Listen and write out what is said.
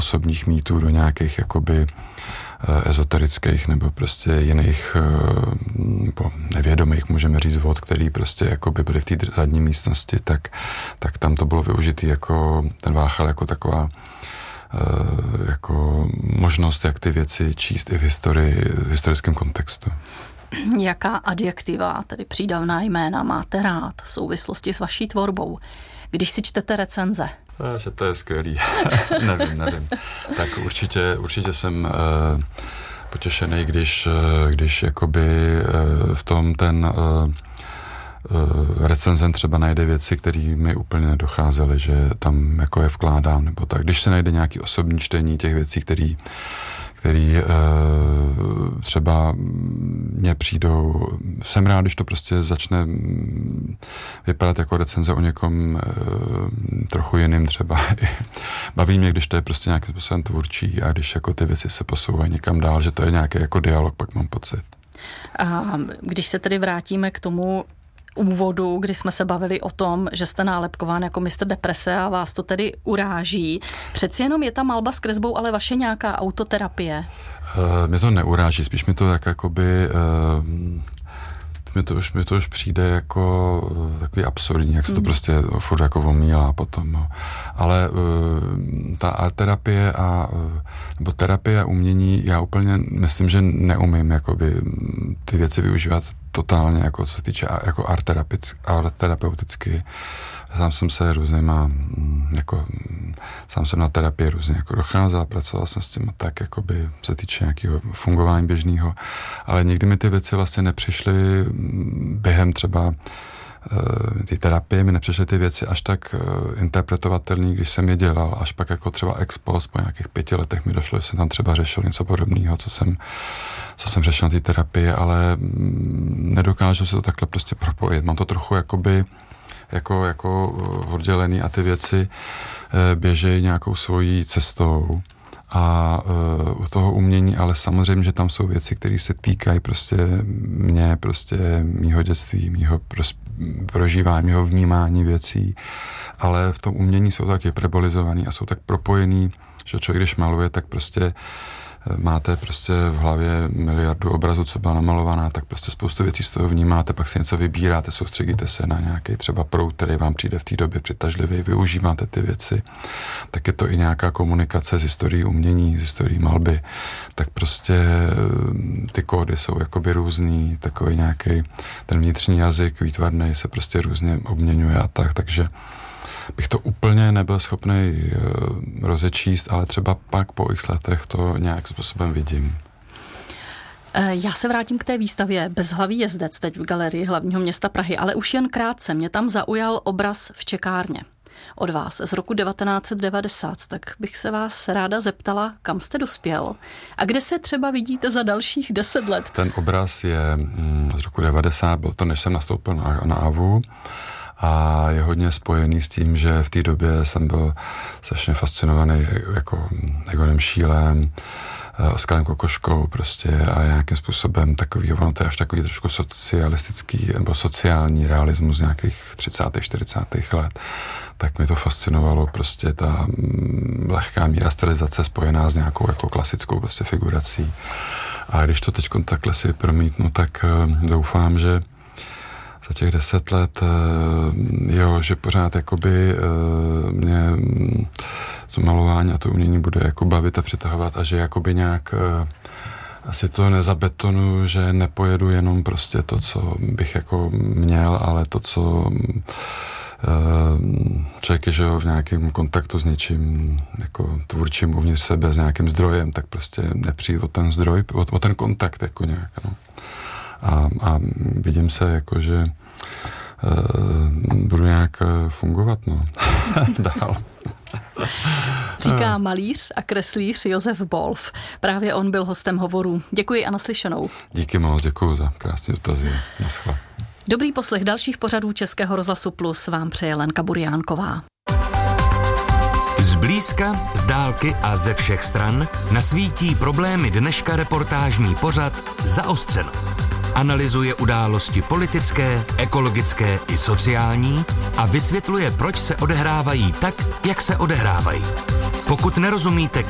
osobních mýtů do nějakých jakoby ezoterických nebo prostě jiných nevědomých, můžeme říct, vod, který prostě jakoby byly v té zadní místnosti, tak tam to bylo využitý jako ten Váchal jako taková jako možnost, jak ty věci číst i v historickém kontextu. Jaká adjektiva, tedy přídavná jména, máte rád v souvislosti s vaší tvorbou, když si čtete recenze? Že to je skvělý. nevím. Tak určitě jsem potěšený, když jakoby v tom ten recenzent třeba najde věci, které mi úplně nedocházely, že tam jako je vkládám, nebo tak. Když se najde nějaký osobní čtení těch věcí, který třeba mně přijdou, jsem rád, když to prostě začne vypadat jako recenze o někom trochu jiným třeba. Baví mě, když to je prostě nějakým způsobem tvůrčí a když jako ty věci se posouvají někam dál, že to je nějaký jako dialog, pak mám pocit. A když se tedy vrátíme k tomu úvodu, kdy jsme se bavili o tom, že jste nálepkován jako mistr deprese a vás to tedy uráží. Přeci jenom je ta malba s kresbou, ale vaše nějaká autoterapie? Mě to neuráží, spíš mi to tak jakoby... Mě to už přijde jako takový absurdní, jak se to prostě furt jako omílá potom. No. Ale ta terapie nebo terapie a umění, já úplně myslím, že neumím jakoby ty věci využívat totálně, jako co se týče jako art terapeuticky. Sám jsem se různýma, jako sám jsem na terapii různě jako docházel, pracoval jsem s tím tak, jakoby se týče nějakého fungování běžného, ale nikdy mi ty věci vlastně nepřišly během třeba ty terapie, mi nepřišly ty věci až tak interpretovatelný, když jsem je dělal, až pak jako třeba ex post po nějakých 5 letech mi došlo, že jsem tam třeba řešil něco podobného, co jsem řešil na té terapii, ale nedokážu se to takhle prostě propojit. Mám to trochu jakoby jako oddělený a ty věci běžejí nějakou svojí cestou a u toho umění, ale samozřejmě, že tam jsou věci, které se týkají prostě mě, prostě mýho dětství, mýho prožívání, mýho vnímání věcí, ale v tom umění jsou tak hyperbolizovaný a jsou tak propojený, že člověk, když maluje, tak prostě máte prostě v hlavě miliardu obrazů, co byla namalovaná, tak prostě spoustu věcí z toho vnímáte, pak si něco vybíráte, soustředíte se na nějaký třeba proud, který vám přijde v té době přitažlivý, využíváte ty věci. Tak je to i nějaká komunikace s historií umění, s historií malby. Tak prostě ty kódy jsou jakoby různý, takový nějaký ten vnitřní jazyk výtvarný se prostě různě obměňuje a tak, takže bych to úplně nebyl schopný rozečíst, ale třeba pak po x letech to nějak způsobem vidím. Já se vrátím k té výstavě Bezhlavý jezdec teď v Galerii hlavního města Prahy, ale už jen krátce. Mě tam zaujal obraz v čekárně od vás z roku 1990, tak bych se vás ráda zeptala, kam jste dospěl a kde se třeba vidíte za dalších 10 let. Ten obraz je z roku 90, byl to, než jsem nastoupil na AVU, a je hodně spojený s tím, že v té době jsem byl strašně fascinovaný jako Egonem Schielem, Oskarem Kokoškou prostě a nějakým způsobem takový, ono to je až takový trošku socialistický nebo sociální realismus nějakých 30. 40. let, tak mi to fascinovalo prostě ta lehká míra stylizace spojená s nějakou jako klasickou prostě figurací. A když to teď takhle si promítnu, tak doufám, že za těch 10 let, že pořád jakoby mě to malování a to umění bude jako bavit a přitahovat a že jakoby nějak asi to nezabetonuju, že nepojedu jenom prostě to, co bych jako měl, ale to, co člověk je, že v nějakém kontaktu s něčím jako tvůrčím uvnitř sebe, s nějakým zdrojem, tak prostě nepřijít o ten zdroj, o ten kontakt jako nějak, no. A vidím se jako, že budu nějak fungovat, no. Dál. Říká malíř a kreslíř Josef Bolf. Právě on byl hostem hovoru. Děkuji a naslyšenou. Díky moc, děkuji za krásné dotazy. Naschle. Dobrý poslech dalších pořadů Českého rozhlasu Plus vám přeje Lenka Buriánková. Zblízka, z dálky a ze všech stran nasvítí problémy dneška reportážní pořad Zaostřeno. Analyzuje události politické, ekologické i sociální a vysvětluje, proč se odehrávají tak, jak se odehrávají. Pokud nerozumíte